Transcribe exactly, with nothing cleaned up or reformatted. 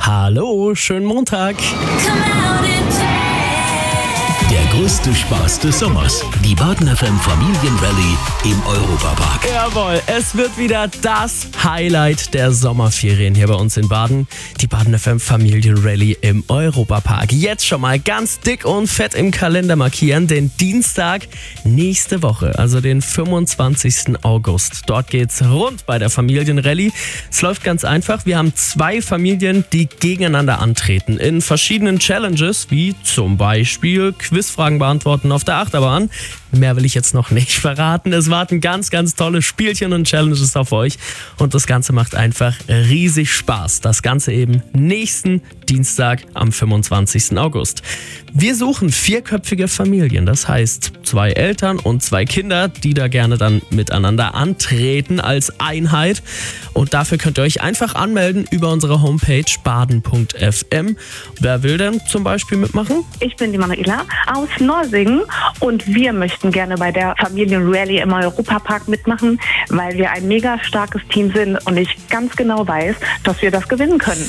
Hallo, schönen Montag. Der größte Spaß des Sommers. Die Baden F M Familienrallye im Europapark. Jawohl, es wird wieder das Highlight der Sommerferien hier bei uns in Baden. Die Baden F M Familienrallye im Europapark. Jetzt schon mal ganz dick und fett im Kalender markieren, den Dienstag nächste Woche, also den fünfundzwanzigsten August. Dort geht's rund bei der Familienrallye. Es läuft ganz einfach. Wir haben zwei Familien, die gegeneinander antreten in verschiedenen Challenges, wie zum Beispiel Quizfragen beantworten auf der Achterbahn. Mehr will ich jetzt noch nicht verraten. Es warten ganz, ganz tolle Spielchen und Challenges auf euch. Und das Ganze macht einfach riesig Spaß. Das Ganze eben nächsten Dienstag am fünfundzwanzigsten August. Wir suchen vierköpfige Familien. Das heißt, zwei Eltern und zwei Kinder, die da gerne dann miteinander antreten als Einheit. Und dafür könnt ihr euch einfach anmelden über unsere Homepage baden punkt f m. Wer will denn zum Beispiel mitmachen? Ich bin die Manuela aus Norsingen und wir möchten gerne bei der Familienrallye im Europapark mitmachen, weil wir ein mega starkes Team sind und ich ganz genau weiß, dass wir das gewinnen können.